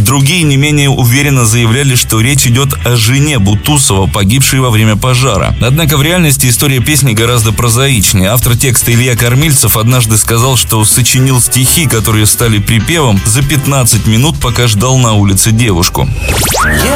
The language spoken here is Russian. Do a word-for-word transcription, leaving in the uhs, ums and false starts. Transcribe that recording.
Другие не менее уверенно заявляли, что речь идет о жене Бутусова, погибшей во время пожара. Однако в реальности история песни гораздо прозаичнее. Автор текста Илья Кормильцев однажды сказал, что сочинил стихи, которые стали припевом, за пятнадцать минут, пока ждал на улице девушку. Я